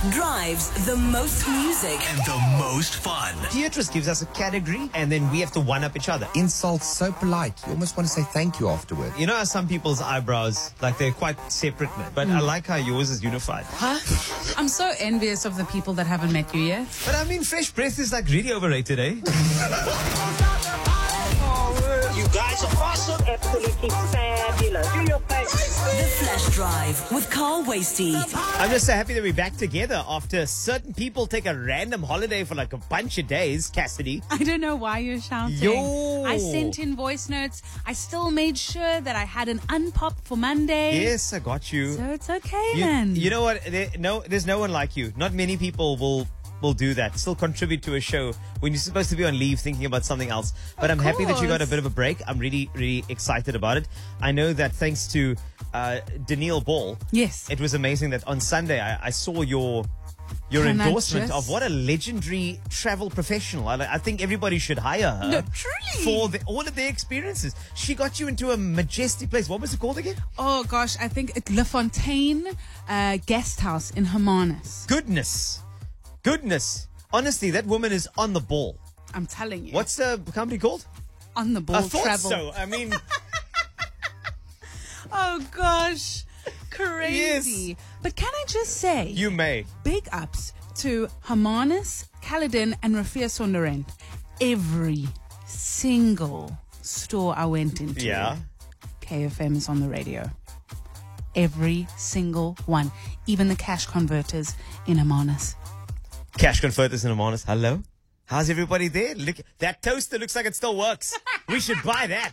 drives the most music and the most fun. Beatrice gives us a category and then we have to one-up each other. Insults so polite. You almost want to say thank you afterward. You know how some people's eyebrows, like they're quite separate, but I like how yours is unified. Huh? I'm so envious of the people that haven't met you yet. But I mean, fresh breath is like really overrated, eh? You guys are awesome, absolutely fabulous. Do your thing. The Flash Drive with Carl Wasty. I'm just so happy that we're back together after certain people take a random holiday for like a bunch of days, Cassidy. I don't know why you're shouting. Yo. I sent in voice notes. I still made sure that I had an unpop for Monday. Yes, I got you. So it's okay then. You know what? There's no one like you. Not many people will do that. Still contribute to a show when you're supposed to be on leave thinking about something else. But I'm happy that you got a bit of a break. I'm really, really excited about it. I know that thanks to Danielle Ball. Yes. It was amazing that on Sunday I saw your Can I endorsement just- of what a legendary travel professional. I think everybody should hire her. No, truly. For all of their experiences. She got you into a majestic place. What was it called again? Oh gosh, I think it's Le Fontaine Guest House in Hermanus. Goodness. Honestly, that woman is on the ball. I'm telling you. What's the company called? On the ball I thought travel. so. I mean, Oh gosh, crazy. Yes. But can I just say, you may. big ups to Hermanus, Caledon, and Rafia Sonderend. Every single store I went into, Yeah. KFM is on the radio. Every single one. Even the cash converters in Hermanus. Cash converters in Hermanus. Hello? How's everybody there? Look, that toaster looks like it still works. We should buy that.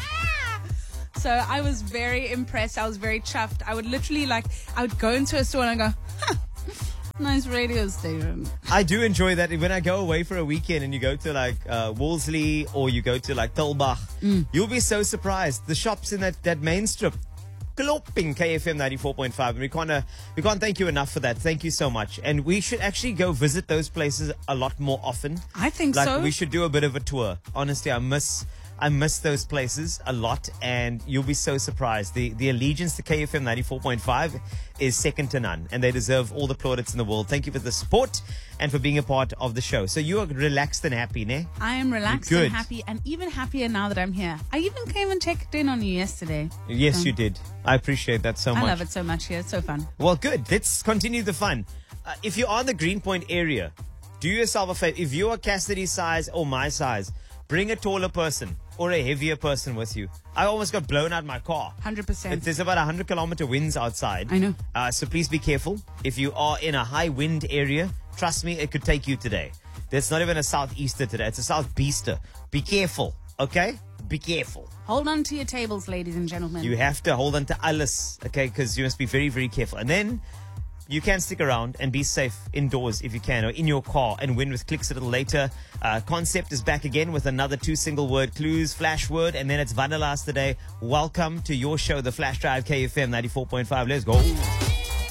So I was very impressed. I was very chuffed. I would literally I would go into a store and I go, nice radio station. I do enjoy that. When I go away for a weekend and you go to like Wolseley or you go to like Tulbach, you'll be so surprised. The shops in that main strip, Klopping KFM 94.5. And we can't thank you enough for that. Thank you so much. And we should actually go visit those places a lot more often. I think Like so. we should do a bit of a tour. Honestly, I miss those places a lot, and you'll be so surprised. The allegiance to KFM 94.5 is second to none, and they deserve all the plaudits in the world. Thank you for the support and for being a part of the show. So you are relaxed and happy, ne? I am relaxed Good. and happy, and even happier now that I'm here. I even came and checked in on you yesterday. Yes, you did. I appreciate that so much. I love it so much here. It's so fun. Well, good. Let's continue the fun. If you're on the Greenpoint area, do yourself a favor. If you're Cassidy's size or my size, bring a taller person or a heavier person with you. I almost got blown out my car. 100%. There's about 100-kilometer winds outside. I know. So please be careful. If you are in a high wind area, trust me, it could take you today. It's not even a southeaster today. It's a southbeaster. Be careful, okay? Be careful. Hold on to your tables, ladies and gentlemen. You have to hold on to alles, okay? Because you must be very, very careful. And then you can stick around and be safe indoors if you can, or in your car, and win with Clicks a little later. Concept is back again with another 2 single-word clues, flash word, and then it's Vanillas today. Welcome to your show, The Flash Drive, KFM 94.5. Let's go.